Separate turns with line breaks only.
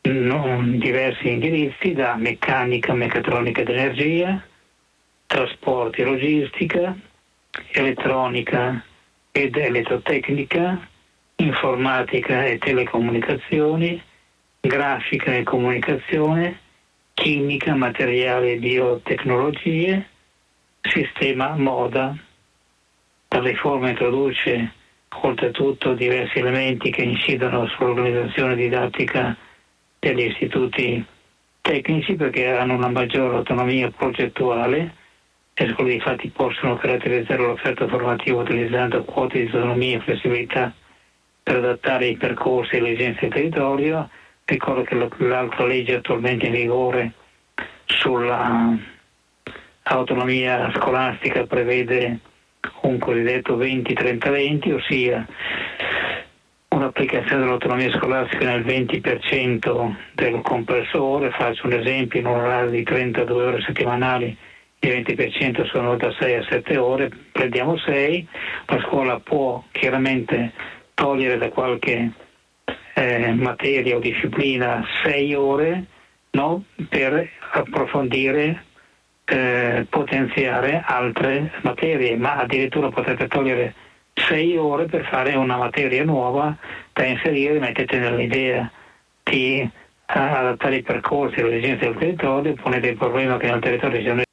diversi indirizzi, da meccanica, meccatronica ed energia, trasporti e logistica, elettronica ed elettrotecnica, informatica e telecomunicazioni, grafica e comunicazione, chimica, materiali e biotecnologie, sistema moda. La riforma introduce oltretutto diversi elementi che incidono sull'organizzazione didattica degli istituti tecnici, perché hanno una maggiore autonomia progettuale e scuole infatti possono caratterizzare l'offerta formativa utilizzando quote di autonomia e flessibilità per adattare i percorsi alle esigenze del territorio. Ricordo che l'altra legge attualmente in vigore sulla autonomia scolastica prevede un cosiddetto 20-30-20, ossia un'applicazione dell'autonomia scolastica nel 20% del complesso ore. Faccio un esempio: in un orario di 32 ore settimanali il 20% sono da 6 a 7 ore, prendiamo 6, la scuola può chiaramente togliere da qualche materia o disciplina 6 ore, no? Per approfondire, potenziare altre materie, ma addirittura potete togliere 6 ore per fare una materia nuova da inserire. Mettete nell'idea di adattare i percorsi alle esigenze del territorio, ponete il problema che nel territorio ci sono